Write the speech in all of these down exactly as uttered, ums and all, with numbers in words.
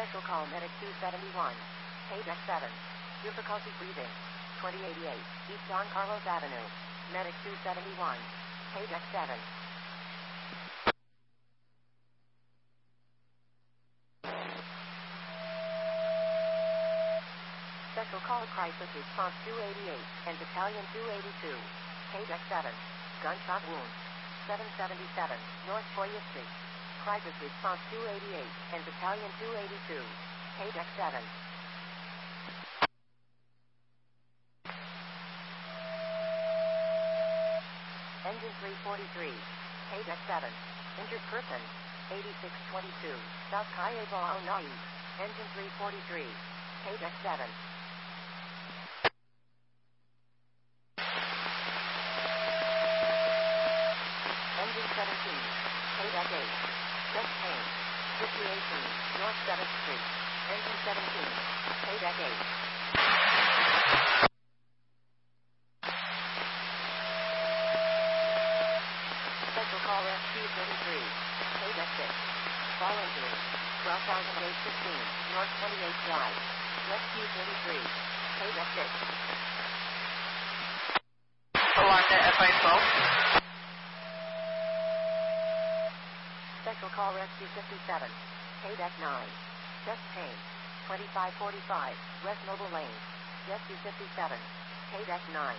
Special call Medic two seventy-one. Page X seven. Difficulty breathing. twenty eighty-eight East Don Carlos Avenue. Medic two seventy-one. Page X seven. Special call Crisis Response two eighty-eight and Battalion two eighty-two. Page X seven. Gunshot wound. seven seventy-seven North Foyer Street. Crisis Response two eighty-eight and Battalion two eighty-two. Page X seven. Engine three forty-three. Page X seven. Injured person. eighty-six twenty-two South Cayebo Nai. Engine three forty-three. Page X seven. Engine seventeen. Page X eight. Chest pain. fifty eighteen North seventh Street. Engine seventeen. Page X eight. Special call S Q thirty-three. Page X six. Fall injury. twelve thousand eight fifteen North twenty-eighth Drive. Rescue thirty-three. Page X six. Alarm at F I twelve. Special call Rescue fifty-seven. Page X nine. Chest pain. twenty-five forty-five West Noble Lane. Rescue fifty-seven. Page X nine.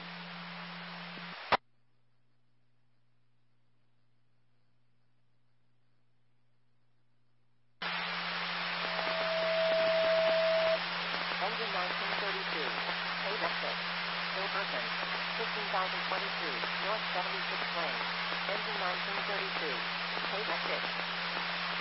Engine nineteen thirty-two. Page X six. Ill person. fifteen thousand twenty-two North seventy-sixth Lane. Engine nineteen thirty-two. Page X six.